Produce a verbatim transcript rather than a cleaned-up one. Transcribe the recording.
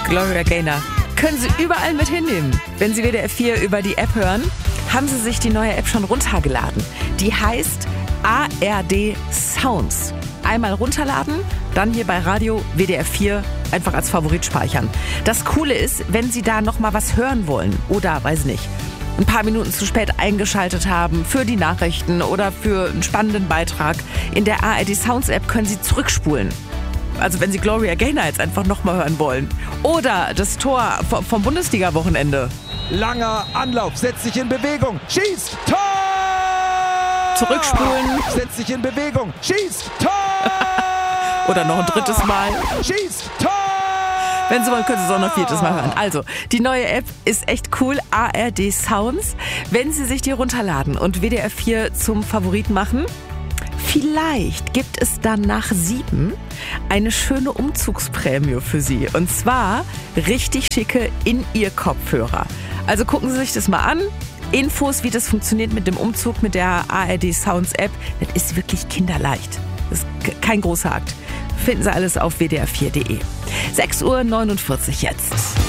Gloria Gaynor. Können Sie überall mit hinnehmen. Wenn Sie W D R vier über die App hören, haben Sie sich die neue App schon runtergeladen. Die heißt A R D Sounds. Einmal runterladen, dann hier bei Radio W D R vier einfach als Favorit speichern. Das Coole ist, wenn Sie da noch mal was hören wollen oder, weiß nicht, ein paar Minuten zu spät eingeschaltet haben für die Nachrichten oder für einen spannenden Beitrag, in der A R D Sounds App können Sie zurückspulen. Also wenn Sie Gloria Gaynor jetzt einfach nochmal hören wollen. Oder das Tor vom Bundesliga-Wochenende. Langer Anlauf, setzt sich in Bewegung, schießt, Tor! Zurückspulen. Setzt sich in Bewegung, schießt, Tor! Oder noch ein drittes Mal. Schießt, Tor! Wenn Sie wollen, können Sie es auch noch ein viertes Mal hören. Also, die neue App ist echt cool, A R D Sounds. Wenn Sie sich die runterladen und W D R vier zum Favoriten machen, vielleicht gibt es dann nach sieben eine schöne Umzugsprämie für Sie. Und zwar richtig schicke In-Ear-Kopfhörer. Also gucken Sie sich das mal an. Infos, wie das funktioniert mit dem Umzug mit der A R D Sounds App, das ist wirklich kinderleicht. Das ist kein großer Akt. Finden Sie alles auf w d r vier punkt d e. sechs Uhr neunundvierzig jetzt.